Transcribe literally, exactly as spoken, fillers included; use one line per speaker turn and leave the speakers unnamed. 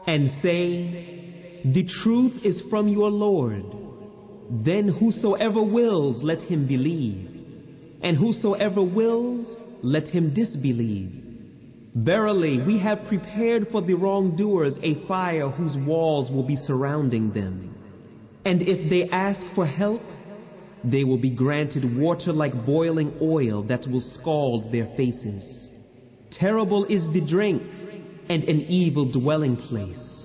and say, the truth is from your Lord. Then whosoever wills, let him believe, and whosoever wills, let him disbelieve. Verily, we have prepared for the wrongdoers a fire whose walls will be surrounding them. And if they ask for help, they will be granted water like boiling oil that will scald their faces. Terrible is the drink, and an evil dwelling place.